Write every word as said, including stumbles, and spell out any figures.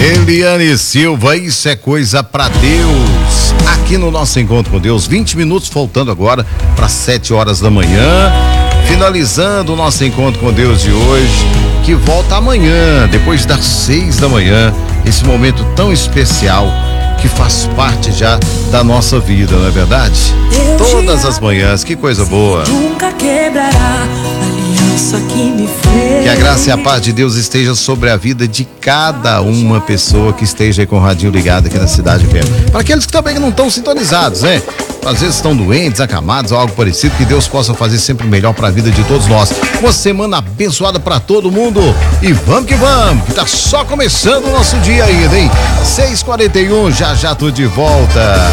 Eliane Silva, isso é coisa pra Deus. Aqui no nosso encontro com Deus, vinte minutos faltando agora para sete horas da manhã. Finalizando o nosso encontro com Deus de hoje, que volta amanhã, depois das seis da manhã. Esse momento tão especial que faz parte já da nossa vida, não é verdade? Deus Todas as manhãs, que coisa boa. Nunca quebrará a aliança que me fez. Que a graça e a paz de Deus esteja sobre a vida de cada uma pessoa que esteja aí com o radinho ligado aqui na Cidade F M. Para aqueles que também não estão sintonizados, né? Às vezes estão doentes, acamados ou algo parecido, que Deus possa fazer sempre o melhor para a vida de todos nós. Uma semana abençoada para todo mundo e vamos que vamos, que tá só começando o nosso dia ainda, hein? seis e quarenta e um, já já tô de volta.